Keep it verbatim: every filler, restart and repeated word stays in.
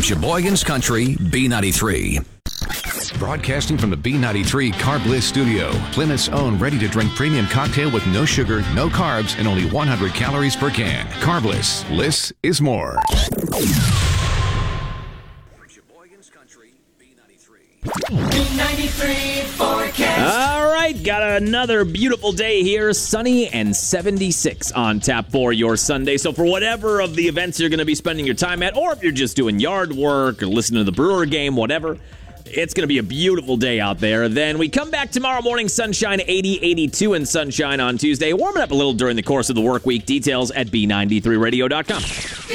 Sheboygan's Country, B ninety-three. Broadcasting from the B ninety-three Carb Bliss studio, Plymouth's own ready-to-drink premium cocktail with no sugar, no carbs, and only one hundred calories per can. Carb Bliss. Bliss is more. Sheboygan's Country, B ninety-three. B ninety-three forecast. All right, got another beautiful day here. Sunny and seventy-six on tap for your Sunday. So for whatever of the events you're going to be spending your time at, or if you're just doing yard work or listening to the Brewer game, whatever, it's going to be a beautiful day out there. Then we come back tomorrow morning, sunshine, eighty, eighty-two, and sunshine on Tuesday. Warming up a little during the course of the work week. Details at B ninety-three radio dot com.